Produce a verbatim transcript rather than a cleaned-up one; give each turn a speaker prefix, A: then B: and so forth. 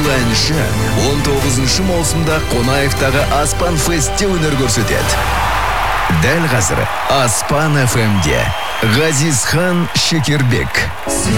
A: әнші он тоғызыншы маусымда Қонаевтағы Аспан Фестте өнер көрсетеді. Дәл қазір Аспан эф эмде Ғазизхан Шекербек.